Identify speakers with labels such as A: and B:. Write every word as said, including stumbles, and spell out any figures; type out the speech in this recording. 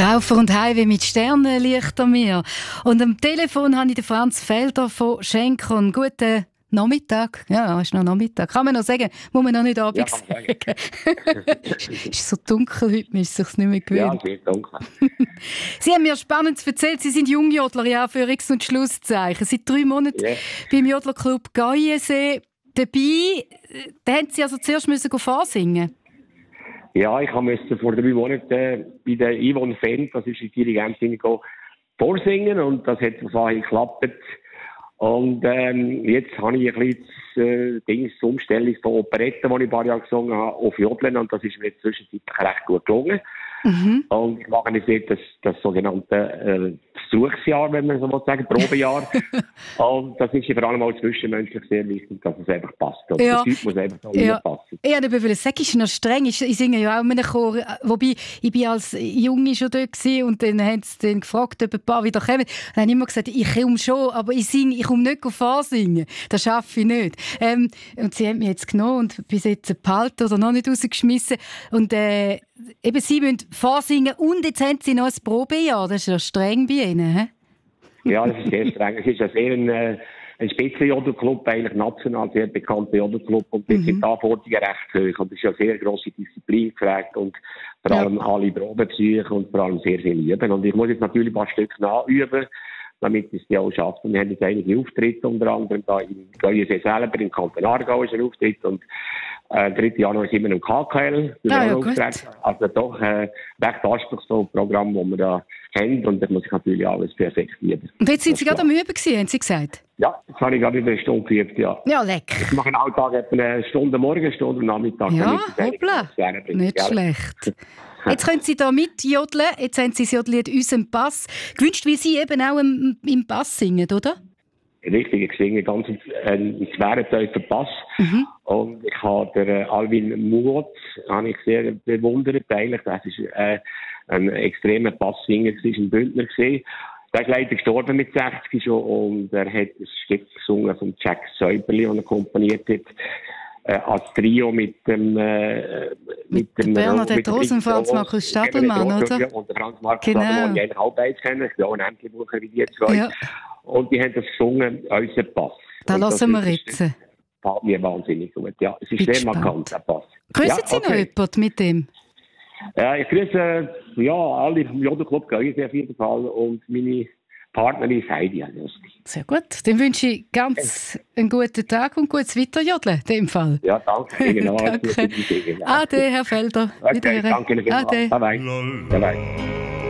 A: Traufer und Heimweh mit Sternenlicht an mir. Und am Telefon habe ich den Franz Felder von Schenkern. Guten Nachmittag. Ja, ist noch Nachmittag. Kann man noch sagen, muss man noch nicht Abend
B: Ja,
A: sagen. Es ist so dunkel heute, man ist sich nicht mehr gewöhnt.
B: Ja, sehr dunkel.
A: Sie haben mir Spannendes erzählt, Sie sind Jungjodler, ja, für X- und Schlusszeichen. Seit drei Monaten
B: Yeah.
A: beim Jodlerclub Gaiensee dabei. Da haben Sie also zuerst müssen vorsingen.
B: Ja, ich musste vor drei Monaten äh, bei der Yvonne Fendt, das ist die Dirigentin, go vorsingen und das hat vorhin geklappt. Und ähm, jetzt habe ich ein bisschen das äh, Ding, die Umstellung von Operetten, die ich ein paar Jahre gesungen habe, auf Jodeln und das ist mir jetzt zwischenzeitlich recht gut gelungen.
A: Mhm.
B: Und ich mache jetzt das, das sogenannte äh, Versuchsjahr, wenn man so will sagen, Probejahr. Und das ist ja vor allem auch zwischenmenschlich sehr wichtig, dass es einfach passt. Und
A: Ja.
B: das Typ muss einfach so
A: Ja.
B: passen.
A: Ja, aber ich will sagen, ist noch streng. Ich, ich singe ja auch in einem Chor. Wobei, ich bin als Junge schon dort gewesen und dann haben sie dann gefragt, ob ein paar wieder kommen. Dann habe ich immer gesagt, ich komme schon, aber ich singe, ich komme nicht vorsingen. Das schaffe ich nicht. Ähm, und sie haben mich jetzt genommen und bis jetzt behalten oder noch nicht rausgeschmissen. Und äh, eben, sie müssen vorsingen und jetzt haben sie noch ein Probejahr. Das ist ja streng bei ihnen. He?
B: Ja, das ist sehr streng. Es ist ein sehr ein, äh, ein Spitzenjodelclub, eigentlich national sehr bekannter Jodelclub und dort
A: Mhm.
B: sind die Anforderungen recht hoch und es ist ja sehr grosse Disziplin gefragt und vor allem
A: Ja.
B: alle Probenpsyche und vor allem sehr viel üben. Und ich muss jetzt natürlich ein paar Stücke nachüben, damit es die auch schafft. Und wir haben jetzt einige Auftritte, unter anderem da im Gaiensee selber, im Kanton Aargau ist ein Auftritt und äh, dritte Januar sind wir im K K L.
A: Ah, ja, gut.
B: Also doch äh, recht anspruchsvolles Programm, das wir da haben und da muss ich natürlich alles perfekt üben.
A: Und jetzt sind Sie
B: Das
A: gerade am Üben gewesen, haben Sie gesagt?
B: Ja, das habe ich gerade über eine Stunde geübt, ja.
A: Ja, lecker.
B: Ich mache einen Alltag etwa eine Stunde morgen, eine Stunde am Nachmittag.
A: Ja,
B: damit ich das
A: hoppla.
B: eigentlich lernen bringe,
A: Nicht
B: gell?
A: schlecht. Jetzt können Sie da mitjodeln. Jetzt haben Sie das Jodellied «Unseren Pass» gewünscht, wie Sie eben auch im, im Pass singen, oder?
B: Richtig, ich singe ganz einen schweren tiefen Pass.
A: Mhm.
B: Und ich habe den äh, Alvin Muot, habe ich sehr bewundert, eigentlich. Das ist äh, ein extremer Passsinger, das ist ein Bündner gesehen. Der ist leider gestorben mit sechzig schon und er hat ein Stück gesungen von Jack Säuberli, das er komponiert hat. Äh, als Trio mit dem äh,
A: Mit
B: dem
A: Bernadette
B: mit dem
A: Rosen, Franz Markus Stadelmann,
B: Bernadette
A: oder?
B: Rosen Und der Franz Markus
A: Genau.
B: Stadelmann, die eigentlich auch beide kennen. Ich bin auch ein Ämterbucher wie die zwei.
A: Ja.
B: Und die haben das gesungen, «Unser Pass».
A: Da
B: Und das
A: lassen wir
B: ist-
A: jetzt.
B: Gefällt mir wahnsinnig gut, ja. Es ist
A: Bin
B: sehr
A: gespannt.
B: markant, der Pass.
A: Grüßen
B: ja,
A: Sie noch
B: okay.
A: jemanden mit dem?
B: Ja, ich grüße ja, alle vom Jodelclub Gaiensee auf jeden Fall und meine Partnerin Heidi.
A: Sehr gut. Dann wünsche ich ganz einen guten Tag und gutes Weiterjodeln in dem Fall.
B: Ja, danke. Ihnen auch. Alles
A: Danke.
B: Gute.
A: Ade, Herr Felder.
B: Okay,
A: Wiederhören.
B: danke Ihnen vielmals.
A: Ade.
B: Bye bye. Bye bye.